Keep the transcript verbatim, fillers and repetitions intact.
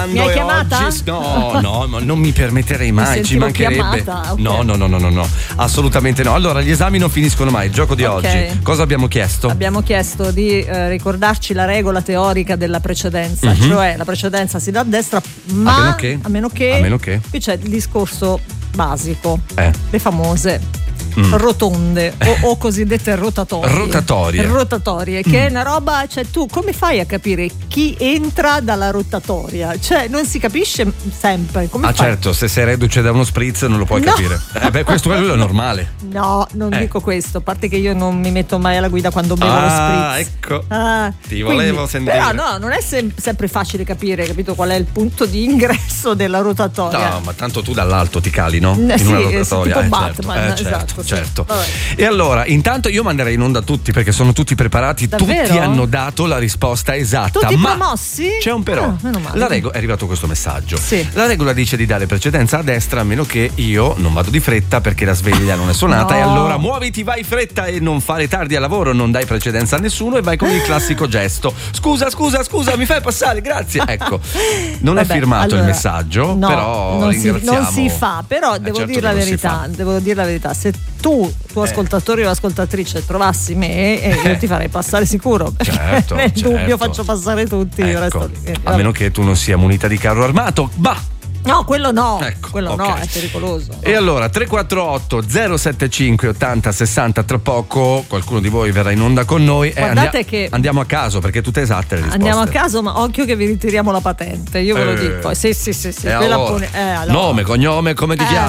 Mi hai chiamata? Oggi, no, no, ma non mi permetterei mai, mi ci mancherebbe. Chiamata, okay. No, no, no, no, no, no, assolutamente no. Allora, gli esami non finiscono mai. Il gioco di okay. oggi, cosa abbiamo chiesto? Abbiamo chiesto di eh, ricordarci la regola teorica della precedenza, mm-hmm. cioè la precedenza si dà a destra, ma a meno che, a meno che, a meno che. qui c'è il discorso basico, eh. le famose Mm. rotonde o, o cosiddette rotatorie rotatorie rotatorie che mm. è una roba, cioè tu come fai a capire chi entra dalla rotatoria? Cioè non si capisce sempre come ah fai? Certo, se sei reduce da uno spritz non lo puoi no. capire eh beh, questo quello è normale. No, non eh. dico questo, a parte che io non mi metto mai alla guida quando bevo ah, lo spritz ecco ah, ti volevo quindi, sentire. Però no, non è sem- sempre facile capire, capito, qual è il punto di ingresso della rotatoria. No, ma tanto tu dall'alto ti cali, no? Eh, in sì, una rotatoria tipo eh, Batman, certo, eh, esatto, certo, sì. certo. E allora, intanto io manderei in onda tutti perché sono tutti preparati. Davvero? Tutti hanno dato la risposta esatta. Tutti ma promossi? C'è un però. Ah, meno male. La regola, è arrivato questo messaggio. Sì. La regola dice di dare precedenza a destra a meno che io non vado di fretta perché la sveglia non è suonata. No. E allora muoviti, vai fretta e non fare tardi al lavoro, non dai precedenza a nessuno e vai con il classico gesto. Scusa, scusa, scusa, mi fai passare, grazie. Ecco, non Vabbè, è firmato allora, il messaggio, no, però non si, ringraziamo. non si fa, però eh, devo certo dire la non si verità, fa. devo dire la verità, se tu, tuo Eh. ascoltatore o ascoltatrice, trovassi me, eh, io ti farei passare sicuro, perché Certo, nel certo. dubbio faccio passare tutti. Il Ecco, resto, eh, a meno che tu non sia munita di carro armato. Bah! No, quello no, Ecco, quello okay. no, è pericoloso. E allora tre quattro otto zero sette cinque ottanta sessanta, tra poco qualcuno di voi verrà in onda con noi. Guardate andia- che andiamo a caso perché tutte esatte le risposte. Andiamo a caso, ma occhio che vi ritiriamo la patente, io ve lo Eh. dico. Sì, sì, sì, sì. E quella allora, pone- eh, allora. nome, cognome, come ti Eh. chiami?